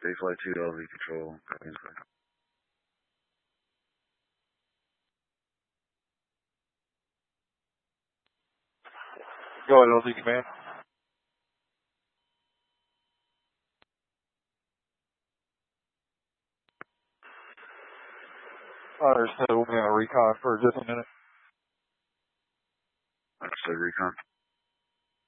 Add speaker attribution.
Speaker 1: Day Flight 2 LV Control.
Speaker 2: Go ahead, LZ Command. Understood. We'll be on a recon for just a minute.
Speaker 1: Understood, recon.